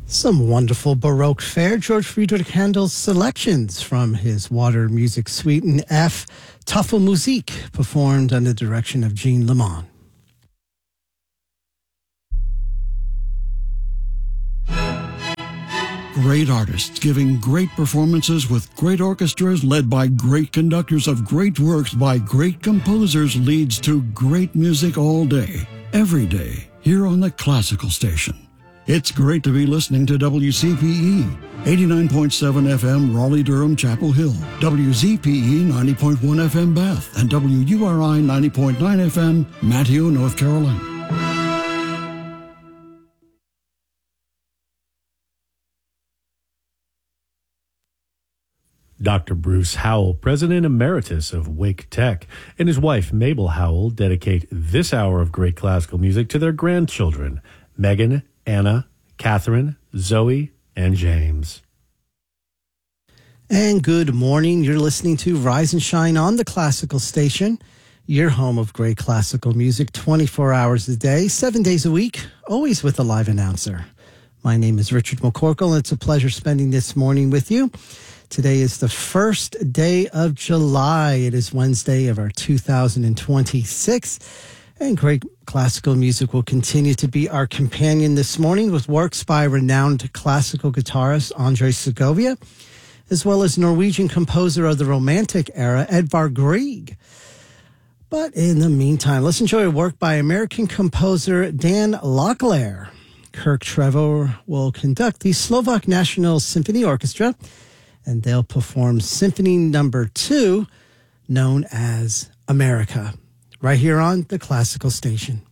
Some wonderful Baroque fare. George Friedrich Handel's selections from his Water Music Suite in F, Tafelmusik, performed under the direction of Jean Lemon. Great artists giving great performances with great orchestras led by great conductors of great works by great composers leads to great music all day, every day, here on the Classical Station. It's great to be listening to WCPE, 89.7 FM Raleigh-Durham Chapel Hill, WZPE 90.1 FM Bath, and WURI 90.9 FM Manteo, North Carolina. Dr. Bruce Howell, President Emeritus of Wake Tech, and his wife Mabel Howell dedicate this hour of great classical music to their grandchildren, Megan, Anna, Catherine, Zoe, and James. And good morning. You're listening to Rise and Shine on the Classical Station, your home of great classical music 24 hours a day, 7 days a week, always with a live announcer. My name is Richard McCorkle, and it's a pleasure spending this morning with you. Today is the first day of July. It is Wednesday of our 2026. And great classical music will continue to be our companion this morning with works by renowned classical guitarist Andre Segovia, as well as Norwegian composer of the Romantic era, Edvard Grieg. But in the meantime, let's enjoy a work by American composer Dan Locklear. Kirk Trevor will conduct the Slovak National Symphony Orchestra, and they'll perform Symphony Number 2, known as America, right here on the Classical Station.